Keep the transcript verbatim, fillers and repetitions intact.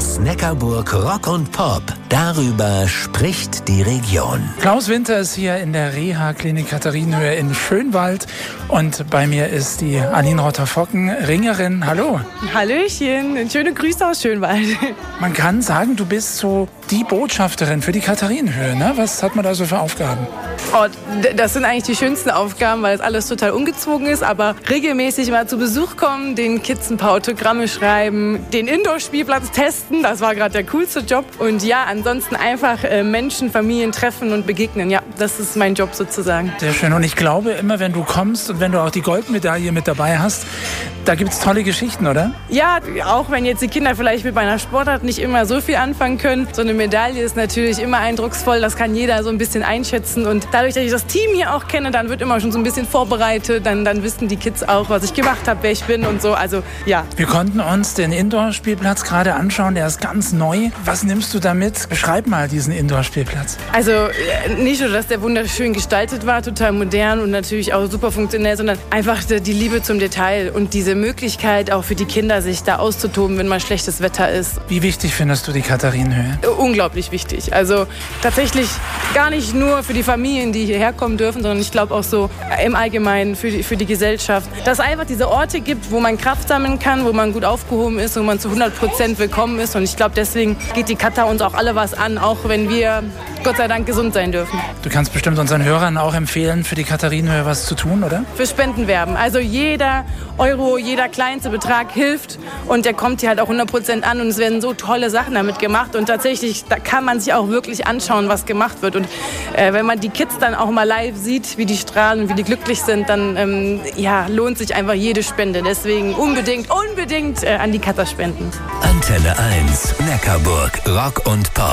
eins Neckarburg Rock und Pop. Darüber spricht die Region. Klaus Winter ist hier in der Reha-Klinik Katharinenhöhe in Schönwald. Und bei mir ist die Aline Rotter-Focken, Ringerin. Hallo. Hallöchen, und schöne Grüße aus Schönwald. Man kann sagen, du bist so die Botschafterin für die Katharinenhöhe, ne? Was hat man da so für Aufgaben? Oh, das sind eigentlich die schönsten Aufgaben, weil das alles total ungezwungen ist, aber regelmäßig mal zu Besuch kommen, den Kids ein paar Autogramme schreiben, den Indoor-Spielplatz testen, das war gerade der coolste Job. Und ja, ansonsten einfach äh, Menschen, Familien treffen und begegnen. Ja, das ist mein Job sozusagen. Sehr schön. Und ich glaube, immer wenn du kommst und wenn du auch die Goldmedaille mit dabei hast, da gibt es tolle Geschichten, oder? Ja, auch wenn jetzt die Kinder vielleicht mit meiner Sportart nicht immer so viel anfangen können. So eine Medaille ist natürlich immer eindrucksvoll, das kann jeder so ein bisschen einschätzen. Und dadurch, dass ich das Team hier auch kenne, dann wird immer schon so ein bisschen vorbereitet. Dann, dann wissen die Kids auch, was ich gemacht habe, wer ich bin und so. Also, ja. Wir konnten uns den Indoor-Spielplatz gerade anschauen, der ist ganz neu. Was nimmst du da mit? Beschreib mal diesen Indoor-Spielplatz. Also nicht nur, dass der wunderschön gestaltet war, total modern und natürlich auch super funktionell, sondern einfach die Liebe zum Detail und diese Möglichkeit auch für die Kinder, sich da auszutoben, wenn mal schlechtes Wetter ist. Wie wichtig findest du die Katharinenhöhe? Unglaublich wichtig. Also tatsächlich gar nicht nur für die Familien, die hierher kommen dürfen, sondern ich glaube auch so im Allgemeinen für die, für die Gesellschaft. Dass es einfach diese Orte gibt, wo man Kraft sammeln kann, wo man gut aufgehoben ist, wo man zu hundert Prozent willkommen ist. Und ich glaube, deswegen geht die Kata uns auch alle was an, auch wenn wir Gott sei Dank gesund sein dürfen. Du kannst bestimmt unseren Hörern auch empfehlen, für die Katharinenhöhe was zu tun, oder? Für Spenden werben. Also jeder Euro, jeder kleinste Betrag hilft und der kommt hier halt auch hundert Prozent an und es werden so tolle Sachen damit gemacht und tatsächlich, da kann man sich auch wirklich anschauen, was gemacht wird und äh, wenn man die Kids dann auch mal live sieht, wie die strahlen und wie die glücklich sind, dann ähm, ja, lohnt sich einfach jede Spende. Deswegen unbedingt, unbedingt äh, an die Kata spenden. Antenne eins Neckarburg Rock und Pop.